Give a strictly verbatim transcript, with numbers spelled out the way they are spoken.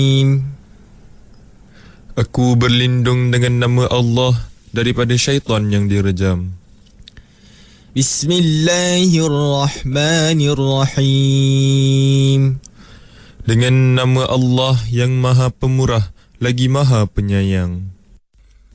Aku berlindung dengan nama Allah daripada syaitan yang direjam. Bismillahirrahmanirrahim. Dengan nama Allah yang Maha Pemurah lagi Maha Penyayang.